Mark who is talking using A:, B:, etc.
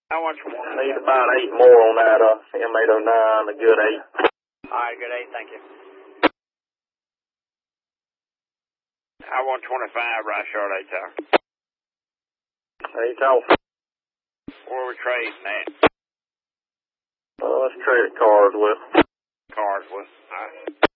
A: How much more?
B: Need about 8 more on that M809, a good 8.
A: All right, good 8, thank you. I want 25 right short 8 tower.
B: 8 tower.
A: Where we trading at?
B: Let's trade cars with.
A: Cars with. All right.